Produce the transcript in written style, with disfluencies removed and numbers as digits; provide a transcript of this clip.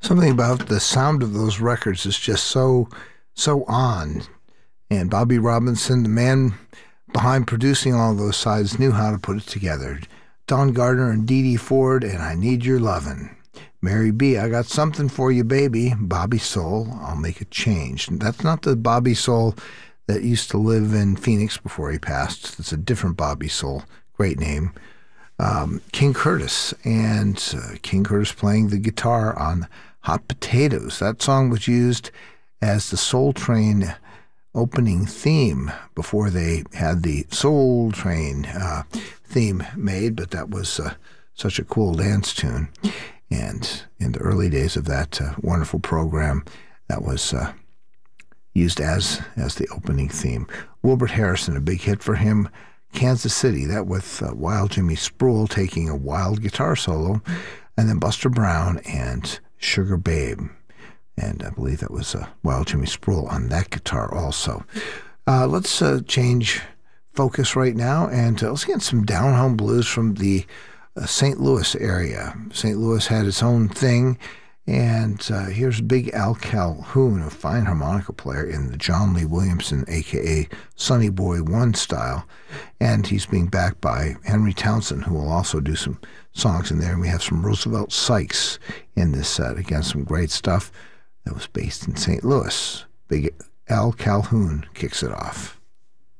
Something about the sound of those records is just so on. And Bobby Robinson, the man behind producing all those sides, knew how to put it together. Don Gardner and Dee Dee Ford, and I Need Your Lovin'. Mary B., I Got Something for You, Baby. Bobby Soul, I'll Make a Change. That's not the Bobby Soul that used to live in Phoenix before he passed. It's a different Bobby Soul. Great name. King Curtis, and King Curtis playing the guitar on Hot Potatoes. That song was used as the Soul Train opening theme before they had the Soul Train theme made, but that was such a cool dance tune. And in the early days of that wonderful program, that was used as the opening theme. Wilbert Harrison, a big hit for him. Kansas City, that with Wild Jimmy Spruill taking a wild guitar solo, and then Buster Brown and Sugar Babe. And I believe that was Wild Jimmy Spruill on that guitar also. Let's change focus right now, and let's get some down-home blues from the St. Louis area. St. Louis had its own thing, and here's Big Al Calhoun, a fine harmonica player in the John Lee Williamson, a.k.a. Sonny Boy One style, and he's being backed by Henry Townsend, who will also do some songs in there, and we have some Roosevelt Sykes in this set. Again, some great stuff that was based in St. Louis. Big Al Calhoun kicks it off.